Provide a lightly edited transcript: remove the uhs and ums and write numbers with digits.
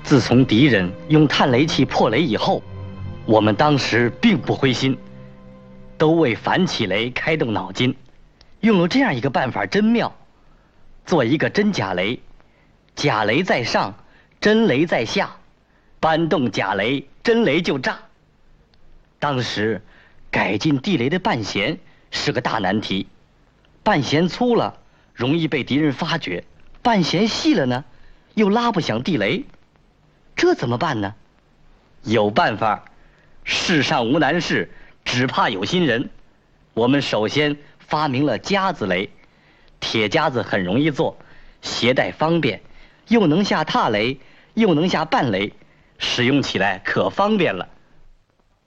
自从敌人用探雷器破雷以后，我们当时并不灰心，都为反起雷开动脑筋，用了这样一个办法真妙：做一个真假雷，假雷在上，真雷在下，搬动假雷，真雷就炸。当时改进地雷的半弦是个大难题，半弦粗了容易被敌人发觉，半弦细了呢又拉不响地雷，这怎么办呢？有办法，世上无难事，只怕有心人。我们首先发明了夹子雷，铁夹子很容易做，携带方便，又能下踏雷，又能下半雷，使用起来可方便了。